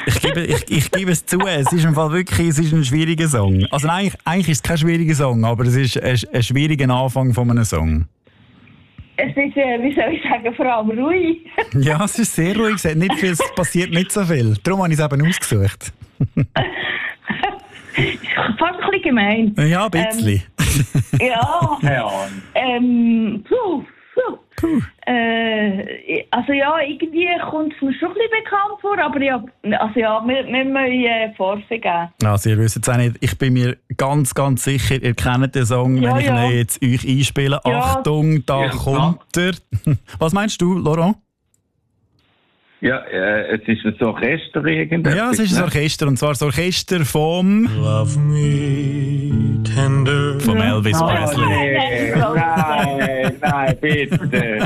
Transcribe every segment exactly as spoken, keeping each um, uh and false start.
ich, gebe, ich, ich gebe es zu, es ist im Fall wirklich es ist ein schwieriger Song. Also eigentlich, eigentlich ist es kein schwieriger Song, aber es ist ein, ein schwieriger Anfang von einem Song. Es ist, äh, wie soll ich sagen, vor allem ruhig. Ja, es ist sehr ruhig. Es, nicht viel, es passiert nicht so viel. Darum habe ich es eben ausgesucht. Fast ein bisschen gemein. Ja, ein bisschen. Ähm, ja. Ja. Ähm, puh, puh. Puh. Äh, also ja, irgendwie kommt es mir schon ein bisschen bekannt vor, aber ja, also ja, wir, wir müssen äh, Vorfe geben. Also ihr wisst es auch nicht, ich bin mir ganz, ganz sicher, ihr kennt den Song, Ja, wenn ich ja. ihn jetzt euch einspiele. Ja. Achtung, da Ja, kommt er. Was meinst du, Laurent? Ja, äh, es ist ein Orchester irgendetwas. Ja, es ist ein Orchester, und zwar das Orchester vom, Love me tender. vom Elvis Oh, Presley. nee, nein, nein, bitte.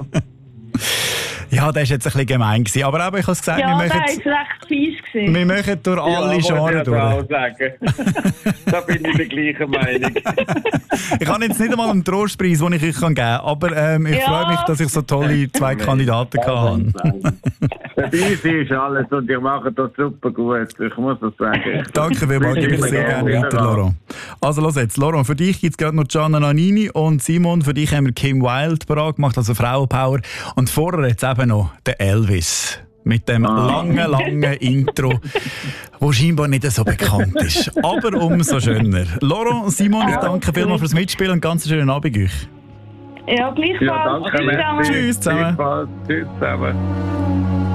Ja, das war jetzt ein bisschen gemein gewesen. Aber eben, ich habe es gesagt, Ja, wir, der war machen, jetzt recht fies gewesen. wir machen durch alle ja, Genres durch. Auch sagen. Da bin ich der gleichen Meinung. Ich habe jetzt nicht einmal einen Trostpreis, den ich euch geben kann, aber ähm, ich Ja. freue mich, dass ich so tolle zwei Kandidaten hatte. Dabei ist alles und ihr macht das super gut. Ich muss das sagen. Danke vielmals, gebe ich sehr gerne weiter, Laurent. Also los jetzt, Laurent, für dich gibt es gerade noch Gianna Nannini und Simon, für dich haben wir Kim Wilde parat gemacht, also Frauenpower. Und vorher jetzt eben noch der Elvis. Mit dem Ah. langen, langen Intro, das scheinbar nicht so bekannt ist. Aber umso schöner. Laurent, Simon, ich danke vielmals fürs Mitspielen und ganz schönen Abend euch. Ja, gleichfalls. Ja, danke. Tschüss zusammen. merci. Tschüss zusammen. Gleichfalls. Tschüss zusammen.